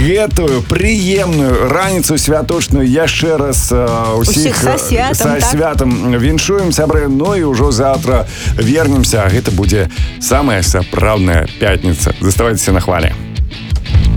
гэтую прыемную раніцу святочную яшчэ раз усіх са святам віншуем, сябры. Ну і ўжо завтра вернемся. Гэта будзе самая сапраўдная пятніца. Заставайцеся на хвалі.